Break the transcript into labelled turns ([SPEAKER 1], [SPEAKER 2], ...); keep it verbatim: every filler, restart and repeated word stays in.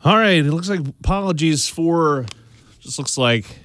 [SPEAKER 1] All right. It looks like apologies for. Just looks like